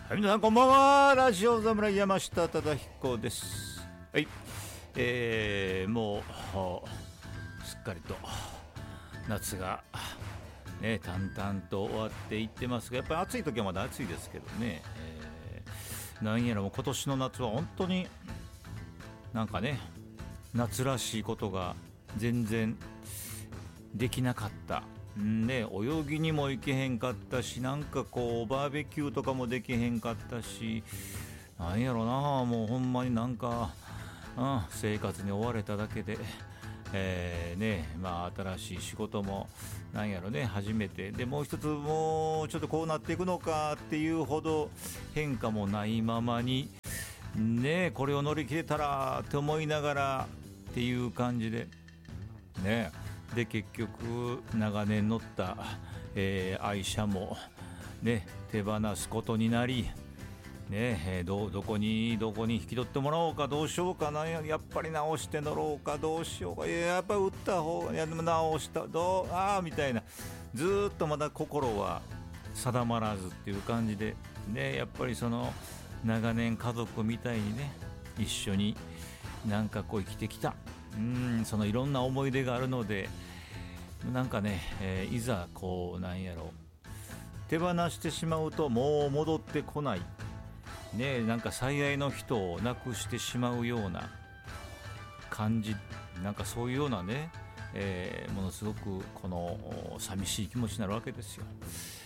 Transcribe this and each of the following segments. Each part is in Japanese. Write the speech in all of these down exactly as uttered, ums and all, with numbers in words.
はい、皆さんこんばんは。ラジオ侍山下忠彦です。はい、えー、もうすっかりと夏がね淡々と終わっていってますが、やっぱり暑い時はまだ暑いですけどね、えー、なんやらもう今年の夏は本当になんかね夏らしいことが全然できなかったね。泳ぎにも行けへんかったし、なんかこうバーベキューとかもできへんかったし、なんやろな、もうほんまになんか、うん、生活に追われただけで、えーねまあ、新しい仕事もなんやろね初めてで、もう一つもうちょっとこうなっていくのかっていうほど変化もないままにね、これを乗り切れたらって思いながらっていう感じでね。で結局長年乗った、えー、愛車も、ね、手放すことになり、ねえー、ど, どこにどこに引き取ってもらおうか、どうしようかな、やっぱり直して乗ろうかどうしようか、いややっぱり売った方が、いやでも直したどうああみたいな、ずーっとまだ心は定まらずっていう感じで、ね、やっぱりその長年家族みたいにね一緒になんかこう生きてきた、うーんそのいろんな思い出があるので、なんかね、えー、いざこうなんやろ手放してしまうともう戻ってこないね、なんか最愛の人を亡くしてしまうような感じ、なんかそういうようなね、えー、ものすごくこの寂しい気持ちになるわけですよね。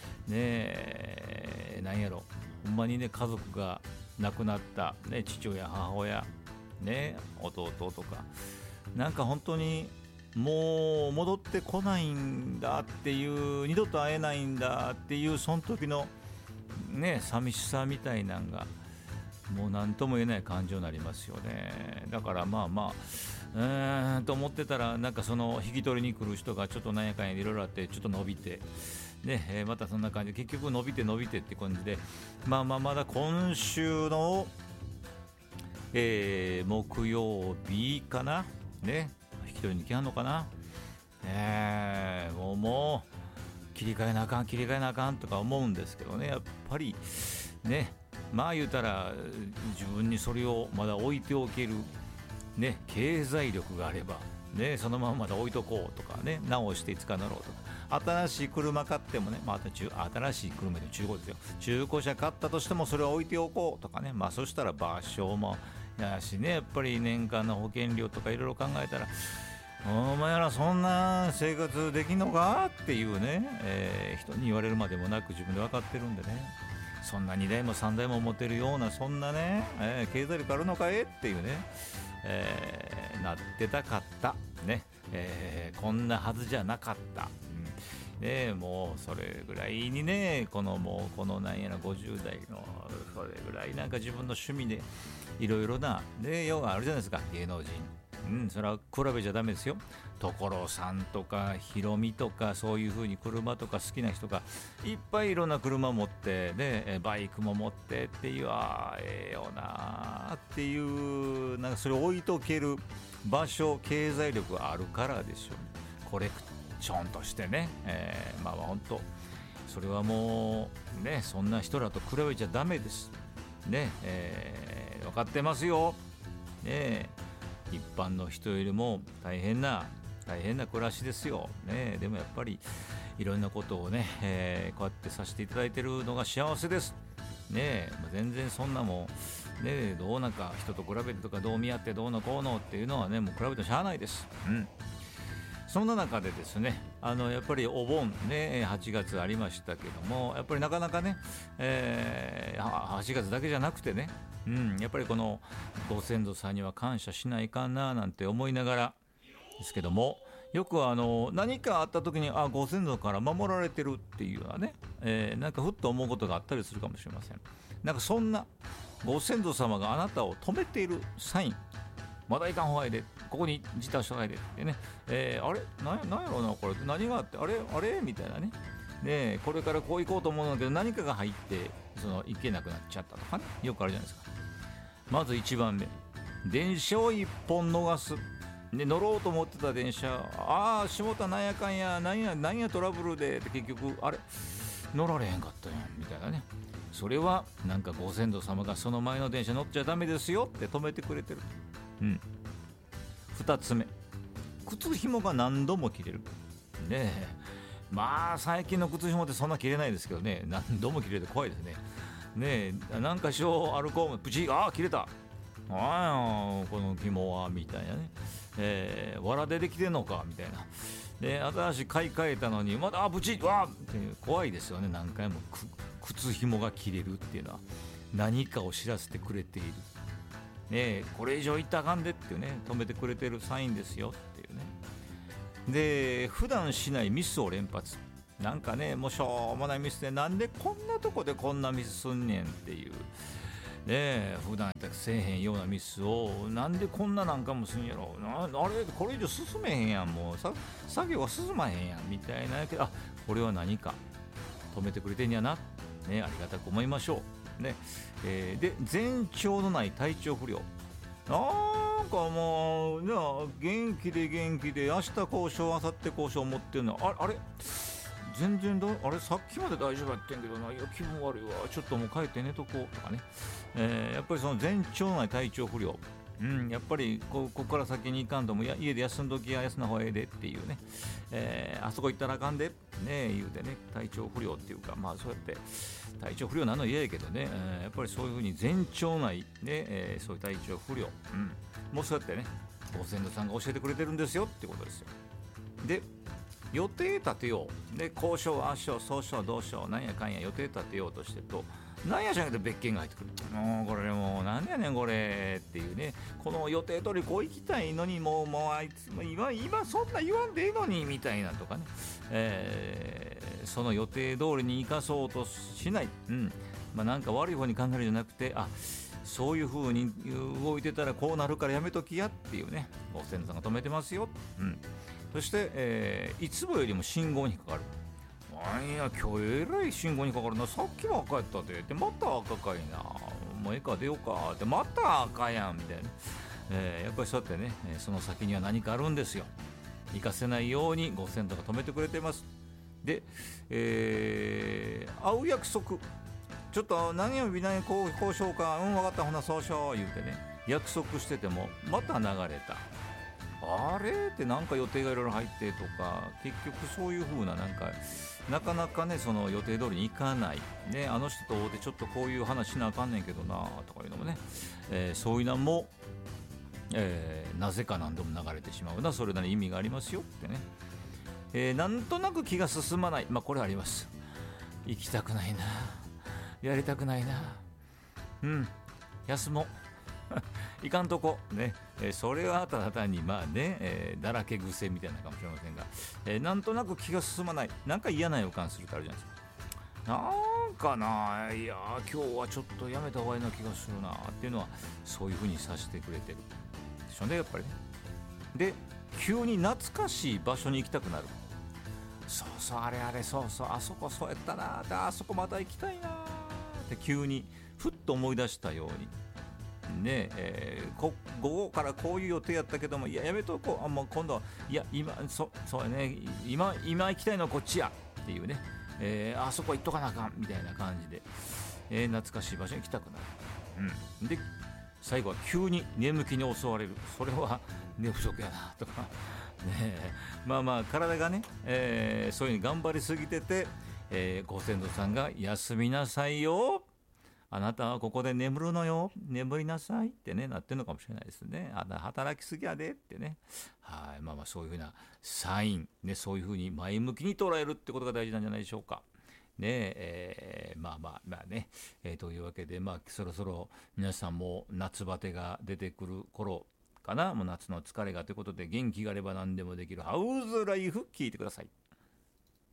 えなんやろほんまにね、家族が亡くなった、ね、父親母親ね弟とか、なんか本当にもう戻ってこないんだっていう、二度と会えないんだっていう、その時のね寂しさみたいなんがもう何とも言えない感情になりますよね。だからまあまあうーんと思ってたら、なんかその引き取りに来る人がちょっとなんやかんやいろいろあってちょっと伸びてね、えー、またそんな感じで結局伸びて伸びてって感じで、まあまあまだ今週の、えー、木曜日かなね、引き取りに来はんのかな、えー、もうもう切り替えなあかん切り替えなあかんとか思うんですけどね、やっぱりね、まあ言うたら自分にそれをまだ置いておけるね経済力があればね、そのまままだ置いとこうとかね、直していつか乗ろうとか、新しい車買ってもね、まあ、中新しい車で中古ですよ、中古車買ったとしてもそれを置いておこうとかね、まあそしたら場所もやしね、やっぱり年間の保険料とかいろいろ考えたら、お前らそんな生活できんのかっていうね、えー、人に言われるまでもなく自分で分かってるんでね、そんなにだいもさんだいも持てるようなそんなね、えー、経済力あるのかいっていうね、えー、なってたかったね、えー、こんなはずじゃなかった、うん、ね、もうそれぐらいにね、このもうこのなんやらごじゅう代のそれぐらいなんか自分の趣味でいろいろなね用があるじゃないですか、芸能人。うん、それは比べちゃダメですよ。所さんとかヒロミとか、そういう風に車とか好きな人がいっぱいいろんな車持ってでバイクも持ってっていう、あーええよなっていう、なんかそれを置いとける場所、経済力があるからでしょうね。コレクションとしてね、えー、まあまあ本当それはもうね、そんな人らと比べちゃダメですね、えー、分かってますよね。一般の人よりも大変な大変な暮らしですよ、ね、でもやっぱりいろんなことをね、えー、こうやってさせていただいてるのが幸せですね。全然そんなもんね、どうなんか人と比べてとかどう見合ってどうのこうのっていうのはね、もう比べてもしゃあないです、うん。そんな中でですね、あのやっぱりお盆ねはちがつありましたけども、やっぱりなかなかね、えー、はちがつだけじゃなくてね、うん、やっぱりこのご先祖さんには感謝しないかななんて思いながらですけども、よくあの何かあった時に、あ、ご先祖から守られてるっていうのはね、えー、なんかふっと思うことがあったりするかもしれません。なんかそんなご先祖様があなたを止めているサイン、まだいかんほうがいいで、ここに自他所在でってね、えー、あれな、なんやろうなこれ何があって、あれあれみたいなね、でこれからこう行こうと思うんだけど何かが入ってその行けなくなっちゃったとかね、よくあるじゃないですか。まずいちばんめ、電車をいっぽん逃すで、乗ろうと思ってた電車、ああ下田なんやかんやなんやなんやトラブルでって、結局あれ乗られへんかったやんみたいなね、 それはなんかご先祖様がその前の電車乗っちゃダメですよって止めてくれてる。うんふたつめ、靴紐が何度も切れる。ねえまあ最近の靴紐ってそんな切れないですけどね、何度も切れて怖いですね。ねえなんかしよう歩こうプチああ切れた、ああこの紐はみたいなね、えー、藁でできてんのかみたいな。で新しい買い替えたのにまだあブチッわーって怖いですよね。何回も靴紐が切れるっていうのは何かを知らせてくれている。ねえこれ以上言ったらあかんでっていうね、止めてくれてるサインですよっていうね。で普段しないミスを連発、なんかねもうしょうもないミスでなんでこんなとこでこんなミスすんねんっていうね、普段せえへんようなミスをなんでこんななんかもすんやろな、あれこれ以上進めへんやん、もうさ作業が進まへんやんみたいなけど、あこれは何か止めてくれてんやな、ね、ありがたく思いましょうね。えー、で前兆のない体調不良、なんかもう元気で元気で明日交渉明後日交渉持ってるの、ああれ全然だあれさっきまで大丈夫やってんけどな、いや気分悪いわちょっともう帰って寝とこうとかね、えー、やっぱりその前兆ない体調不良、うん、やっぱりこここから先に行かんともや家で休んどきや休んだ方がええでっていうね、えー、あそこ行ったらあかんでね言うてね、体調不良っていうかまあそうやって体調不良なの嫌やけどね、えー、やっぱりそういう風に前兆ないで、えー、そういう体調不良、うん、もうそうやってねご先祖さんが教えてくれてるんですよってことですよ。で予定立てようで交渉ああしようそうしようどうしようなんやかんや予定立てようとしてるとなんやじゃなくて別件が入ってくる。もうこれもうなんやねんこれっていうね、この予定通りこう行きたいのにもうもうあいつも今今そんな言わんでええのにみたいなとかね、えー、その予定通りに生かそうとしない、うんまあ、なんか悪い方に考えるんじゃなくて、あそういう風に動いてたらこうなるからやめときやっていうね、ご先祖さんが止めてますよ、うんそして、えー、いつもよりも信号にかかる。なんや今日えらい信号にかかるな、さっきも赤やったでってまた赤かいな、もうええか出ようかってまた赤やんみたいな、えー、やっぱりそうやってねその先には何かあるんですよ。行かせないようにご先祖が止めてくれてます。で、えー、会う約束ちょっと何曜日何こうこうしようか、うん分かったほなそうしよう言うてね約束しててもまた流れた、あれってなんか予定がいろいろ入ってとか、結局そういう風ななんかなかなかねその予定通りにいかないね、あの人と会うてちょっとこういう話しなあかんねんけどなとかいうのもね、えー、そういうのも、えー、なぜか何度も流れてしまうな、それなりに意味がありますよってね、えー、なんとなく気が進まない、まあこれあります。行きたくないな、やりたくないな、うん休もういかんとこね、えー、それはただ単にまあね、えー、だらけ癖みたいなかもしれませんが、えー、なんとなく気が進まない、なんか嫌な予感するってあるじゃないですか。なんかないや今日はちょっとやめた方がいいな気がするなっていうのはそういう風にさせてくれてるでしょうね、やっぱりね。で急に懐かしい場所に行きたくなる。そうそうあれあれそうそうあそこそうやったなであそこまた行きたいなって急にふっと思い出したようにねえー、こ午後からこういう予定やったけどもいややめとこう、あもう今度はいや今そそうやね今今行きたいのはこっちやっていうね、えー、あそこ行っとかなあかんみたいな感じで、えー、懐かしい場所に行きたくなる、うん、で最後は急に眠気に襲われる、それは寝不足やなとかねえまあまあ体がね、えー、そういうふうに頑張りすぎてて、えー、ご先祖さんが休みなさいよ、あなたはここで眠るのよ、眠りなさいってねなってるのかもしれないですね。あなた働きすぎやでってね、はいまあまあそういうふうなサインね、そういうふうに前向きに捉えるってことが大事なんじゃないでしょうかねえ。えー、まあまあまあね、えー、というわけでまあそろそろ皆さんも夏バテが出てくる頃かな、もう夏の疲れがということで元気があれば何でもできるハウズライフ聞いてください。